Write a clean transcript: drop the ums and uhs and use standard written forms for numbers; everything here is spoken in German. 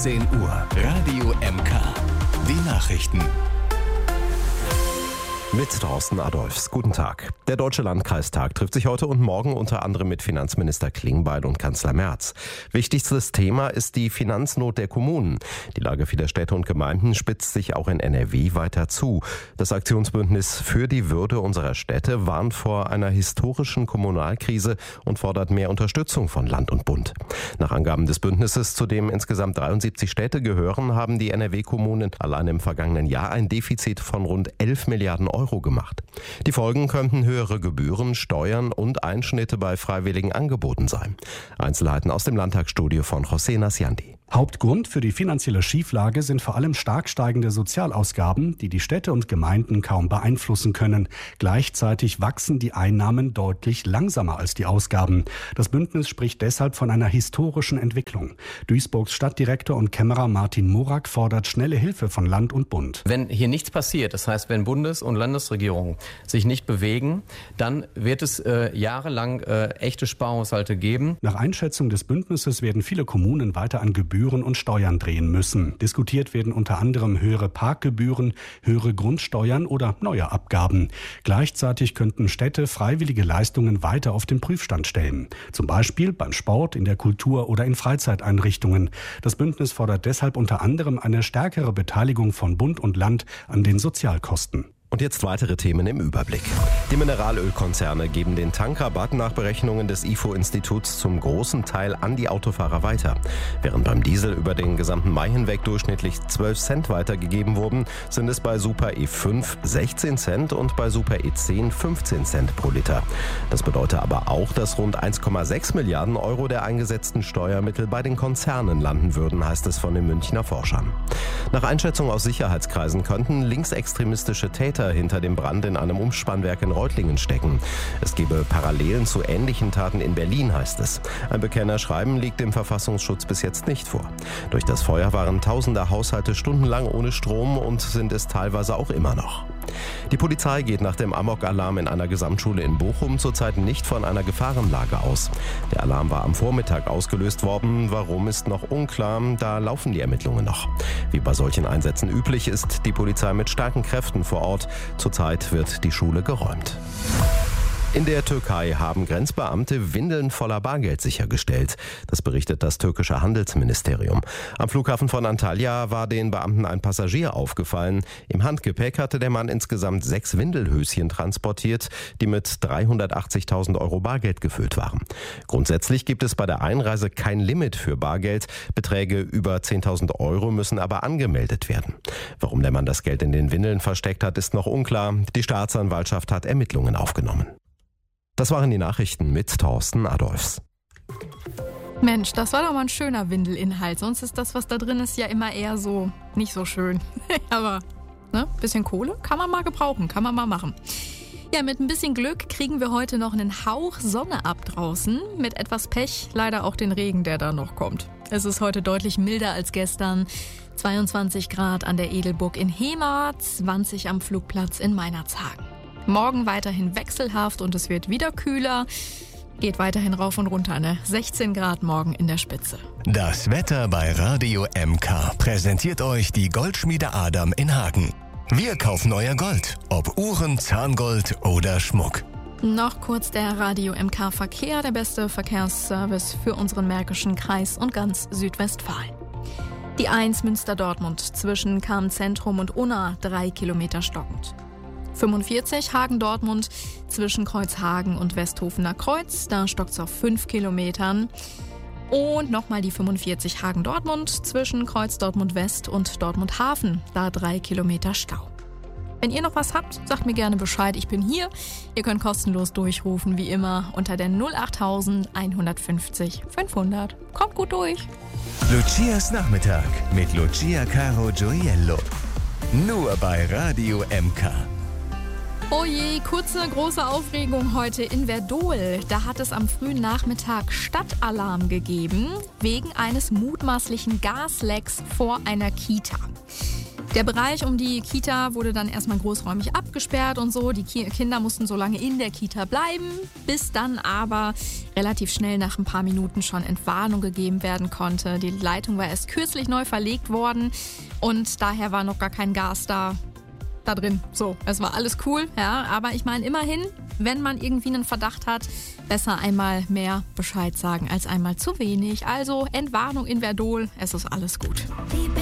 17 Uhr. Radio MK. Die Nachrichten. Mit Thorsten Adolphs. Guten Tag. Der Deutsche Landkreistag trifft sich heute und morgen unter anderem mit Finanzminister Klingbeil und Kanzler Merz. Wichtigstes Thema ist die Finanznot der Kommunen. Die Lage vieler Städte und Gemeinden spitzt sich auch in NRW weiter zu. Das Aktionsbündnis für die Würde unserer Städte warnt vor einer historischen Kommunalkrise und fordert mehr Unterstützung von Land und Bund. Nach Angaben des Bündnisses, zu dem insgesamt 73 Städte gehören, haben die NRW-Kommunen allein im vergangenen Jahr ein Defizit von rund 11 Milliarden Euro gemacht. Die Folgen könnten höhere Gebühren, Steuern und Einschnitte bei freiwilligen Angeboten sein. Einzelheiten aus dem Landtagsstudio von José Nasciandi. Hauptgrund für die finanzielle Schieflage sind vor allem stark steigende Sozialausgaben, die die Städte und Gemeinden kaum beeinflussen können. Gleichzeitig wachsen die Einnahmen deutlich langsamer als die Ausgaben. Das Bündnis spricht deshalb von einer historischen Entwicklung. Duisburgs Stadtdirektor und Kämmerer Martin Morak fordert schnelle Hilfe von Land und Bund. Wenn hier nichts passiert, das heißt, wenn Bundes- und Landesregierungen sich nicht bewegen, dann wird es jahrelang echte Sparhaushalte geben. Nach Einschätzung des Bündnisses werden viele Kommunen weiter an Gebühren und Steuern drehen müssen. Diskutiert werden unter anderem höhere Parkgebühren, höhere Grundsteuern oder neue Abgaben. Gleichzeitig könnten Städte freiwillige Leistungen weiter auf den Prüfstand stellen. Zum Beispiel beim Sport, in der Kultur oder in Freizeiteinrichtungen. Das Bündnis fordert deshalb unter anderem eine stärkere Beteiligung von Bund und Land an den Sozialkosten. Und jetzt weitere Themen im Überblick. Die Mineralölkonzerne geben den Tankrabatt nach Berechnungen des IFO-Instituts zum großen Teil an die Autofahrer weiter. Während beim Diesel über den gesamten Mai hinweg durchschnittlich 12 Cent weitergegeben wurden, sind es bei Super E5 16 Cent und bei Super E10 15 Cent pro Liter. Das bedeutet aber auch, dass rund 1,6 Milliarden Euro der eingesetzten Steuermittel bei den Konzernen landen würden, heißt es von den Münchner Forschern. Nach Einschätzung aus Sicherheitskreisen könnten linksextremistische Täter hinter dem Brand in einem Umspannwerk in Reutlingen stecken. Es gebe Parallelen zu ähnlichen Taten in Berlin, heißt es. Ein Bekennerschreiben liegt dem Verfassungsschutz bis jetzt nicht vor. Durch das Feuer waren tausende Haushalte stundenlang ohne Strom und sind es teilweise auch immer noch. Die Polizei geht nach dem Amok-Alarm in einer Gesamtschule in Bochum zurzeit nicht von einer Gefahrenlage aus. Der Alarm war am Vormittag ausgelöst worden. Warum, ist noch unklar. Da laufen die Ermittlungen noch. Wie bei solchen Einsätzen üblich, ist die Polizei mit starken Kräften vor Ort. Zurzeit wird die Schule geräumt. In der Türkei haben Grenzbeamte Windeln voller Bargeld sichergestellt. Das berichtet das türkische Handelsministerium. Am Flughafen von Antalya war den Beamten ein Passagier aufgefallen. Im Handgepäck hatte der Mann insgesamt 6 Windelhöschen transportiert, die mit 380.000 Euro Bargeld gefüllt waren. Grundsätzlich gibt es bei der Einreise kein Limit für Bargeld. Beträge über 10.000 Euro müssen aber angemeldet werden. Warum der Mann das Geld in den Windeln versteckt hat, ist noch unklar. Die Staatsanwaltschaft hat Ermittlungen aufgenommen. Das waren die Nachrichten mit Thorsten Adolphs. Mensch, das war doch mal ein schöner Windelinhalt. Sonst ist das, was da drin ist, ja immer eher so nicht so schön. Aber ne, bisschen Kohle kann man mal gebrauchen, kann man mal machen. Ja, mit ein bisschen Glück kriegen wir heute noch einen Hauch Sonne ab draußen. Mit etwas Pech leider auch den Regen, der da noch kommt. Es ist heute deutlich milder als gestern. 22 Grad an der Edelburg in Hemer, 20 am Flugplatz in Meinerzhagen. Morgen weiterhin wechselhaft und es wird wieder kühler. Geht weiterhin rauf und runter, ne? 16 Grad morgen in der Spitze. Das Wetter bei Radio MK präsentiert euch die Goldschmiede Adam in Hagen. Wir kaufen euer Gold, ob Uhren, Zahngold oder Schmuck. Noch kurz der Radio MK Verkehr, der beste Verkehrsservice für unseren Märkischen Kreis und ganz Südwestfalen. Die 1 Münster-Dortmund zwischen Cham-Zentrum und Unna 3 Kilometer stockend. 45 Hagen-Dortmund zwischen Kreuzhagen und Westhofener Kreuz, da stockt's auf 5 Kilometern. Und nochmal die 45 Hagen-Dortmund zwischen Kreuz Dortmund-West und Dortmund-Hafen, da 3 Kilometer Stau. Wenn ihr noch was habt, sagt mir gerne Bescheid, ich bin hier. Ihr könnt kostenlos durchrufen, wie immer, unter der 08000 150 500. Kommt gut durch. Lucias Nachmittag mit Lucia Caro Gioiello. Nur bei Radio MK. Oh je, kurze, große Aufregung heute in Verdol. Da hat es am frühen Nachmittag Stadtalarm gegeben, wegen eines mutmaßlichen Gaslecks vor einer Kita. Der Bereich um die Kita wurde dann erstmal großräumig abgesperrt und so. Die Kinder mussten so lange in der Kita bleiben, bis dann aber relativ schnell nach ein paar Minuten schon Entwarnung gegeben werden konnte. Die Leitung war erst kürzlich neu verlegt worden und daher war noch gar kein Gas da drin. So, es war alles cool, ja, aber ich meine immerhin, wenn man irgendwie einen Verdacht hat, besser einmal mehr Bescheid sagen als einmal zu wenig. Also Entwarnung in Verdol, es ist alles gut.